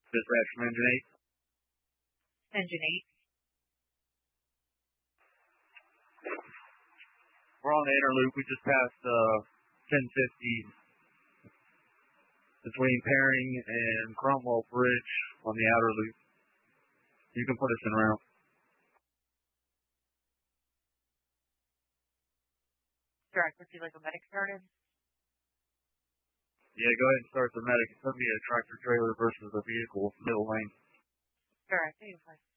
Dispatch from Engine 8. Engine 8. We're on the inner loop. We just passed 1050 between Pairing and Cromwell Bridge on the outer loop. You can put us in route. Direct, let's see, like a medic started. Yeah, go ahead and start the medic. It's going to be a tractor trailer versus a vehicle, middle lane. Direct, 85.